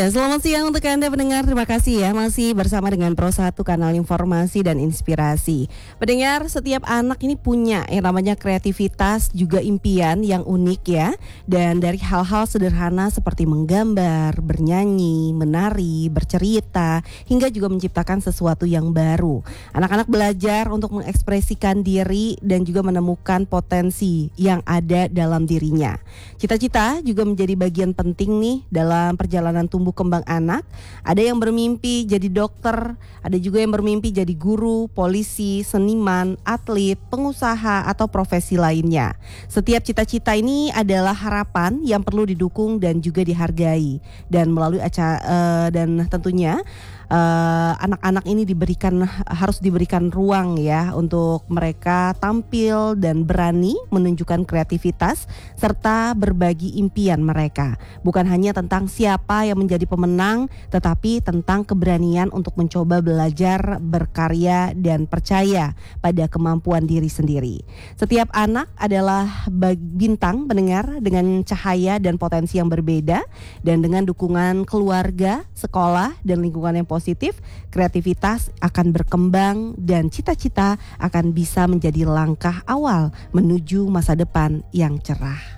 Ya, selamat siang untuk Anda pendengar. Terima kasih ya masih bersama dengan Pro 1 Kanal Informasi dan Inspirasi. Pendengar, setiap anak ini punya yang namanya kreativitas juga impian yang unik ya. Dan dari hal-hal sederhana seperti menggambar, bernyanyi, menari, bercerita, hingga juga menciptakan sesuatu yang baru. Anak-anak belajar untuk mengekspresikan diri dan juga menemukan potensi yang ada dalam dirinya. Cita-cita juga menjadi bagian penting nih dalam perjalanan tumbuh kembang anak. Ada yang bermimpi jadi dokter, ada juga yang bermimpi jadi guru, polisi, seniman, atlet, pengusaha, atau profesi lainnya. Setiap cita-cita ini adalah harapan yang perlu didukung dan juga dihargai. Dan melalui dan tentunya anak-anak ini harus diberikan ruang ya untuk mereka tampil dan berani menunjukkan kreativitas serta berbagi impian mereka. Bukan hanya tentang siapa yang menjadi pemenang, tetapi tentang keberanian untuk mencoba belajar, berkarya, dan percaya pada kemampuan diri sendiri. Setiap anak adalah bintang pendengar dengan cahaya dan potensi yang berbeda, dan dengan dukungan keluarga, sekolah, dan lingkungan yang positif, kreativitas akan berkembang dan cita-cita akan bisa menjadi langkah awal menuju masa depan yang cerah.